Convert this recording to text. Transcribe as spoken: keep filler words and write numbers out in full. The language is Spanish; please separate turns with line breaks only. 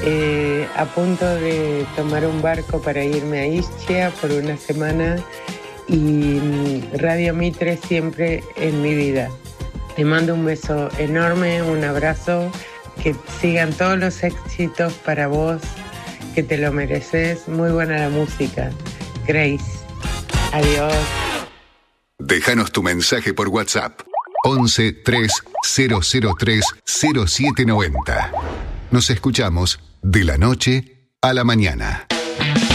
eh, a punto de tomar un barco para irme a Ischia por una semana y Radio Mitre siempre en mi vida. Te mando un beso enorme, un abrazo, que sigan todos los éxitos para vos, que te lo mereces. Muy buena la música. Grace. Adiós.
Déjanos tu mensaje por WhatsApp. once tres cero cero tres cero siete noventa. Nos escuchamos de la noche a la mañana.